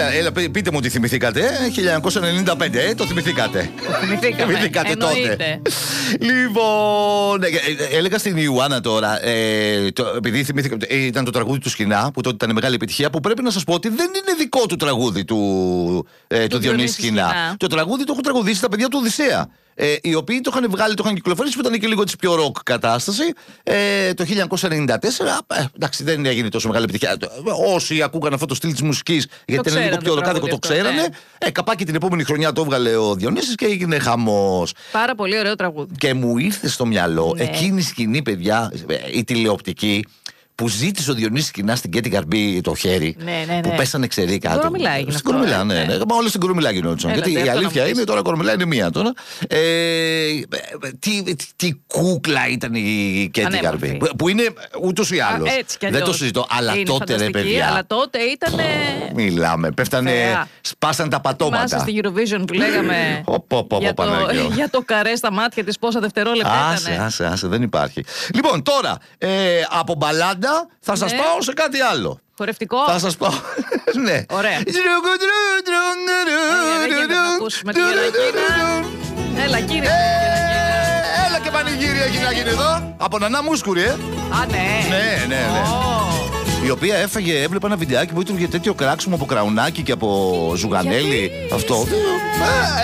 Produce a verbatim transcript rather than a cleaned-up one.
Έλα, έλα, πείτε μου τι θυμηθήκατε. χίλια εννιακόσια ενενήντα πέντε, ε, το θυμηθήκατε. Το θυμηθήκαμε. θυμηθήκατε τότε. Λοιπόν, έλεγα στην Ιουάννα τώρα, ε, το, επειδή θυμήθηκα, ε, ήταν το τραγούδι του Σκηνά, που τότε ήταν μεγάλη επιτυχία, που πρέπει να σας πω ότι δεν είναι δικό του τραγούδι του, ε, του Διονύση Σκηνά. Το τραγούδι το έχουν τραγουδήσει τα παιδιά του Οδυσσέα. Ε, οι οποίοι το είχαν βγάλει, το είχαν κυκλοφορήσει, που ήταν και λίγο της πιο ροκ κατάσταση. Ε, το χίλια εννιακόσια ενενήντα τέσσερα, ε, εντάξει, δεν έγινε τόσο μεγάλη επιτυχία. Όσοι ακούγαν αυτό το στυλ της μουσικής, γιατί ήταν λίγο πιο ροκάδικο, το ξέρανε. Ναι. Ε, καπάκι την επόμενη χρονιά το έβγαλε ο Διονύσης και έγινε χαμός. Πάρα πολύ ωραίο τραγούδι. Και μου ήρθε στο μυαλό, ναι, εκείνη η σκηνή, παιδιά, η τηλεοπτική, που ζήτησε ο Διονύσης Σκηνά στην Κέτη Γαρμπή το χέρι. Ναι, ναι, ναι. Που πέσανε ξεροί κάτω. Στην Κορομιλά έγινε. Στην Κορομιλά, ναι, ναι. Μα όλες στην Κορομιλά γινόντουσαν. Γιατί η αλήθεια είναι, τώρα Κορομιλά είναι μία τώρα. Ε, τι, τι, τι κούκλα ήταν η Κέτη Γαρμπή. Που είναι ούτως ή άλλως. Δεν το συζητώ. Αλλά είναι τότε, ρε παιδιά. Αλλά τότε ήταν. Μιλάμε. Πέφτανε. Σπάσαν τα πατώματα. Θυμάσαι στη Eurovision που λέγαμε. για, το, για το καρέ στα μάτια της, πόσα δευτερόλεπτα άσε, ήταν. Άσε, άσε, δεν υπάρχει. Λοιπόν, τώρα ε, από μπαλάντα θα σας, ναι, πάω σε κάτι άλλο. Χορευτικό. Θα σας πάω. Ναι. Ωραία. Δεν γίνεται να ακούσουμε τη Γερακίνα. Έλα, κύριε. Έλα και πανηγύρια έχει να γίνει εδώ. Από Νανά Μούσκουρη, ε. Α, ναι. Ναι, ναι, ναι. Η οποία έφαγε, έβλεπα ένα βιντεάκι που ήταν για τέτοιο κράξιμο από Κραουνάκι και από Ζουγανέλη. Αυτό.